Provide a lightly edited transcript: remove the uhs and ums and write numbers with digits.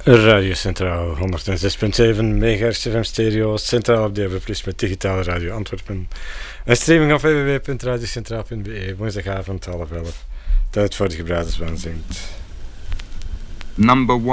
Radio Centraal 106.7 MHz FM stereo, centraal op DAB+ met digitale radio Antwerpen. En streaming op www.radiocentraal.be, woensdagavond 10:30. Tijd voor de gebraden zwaan zingt. Number 1.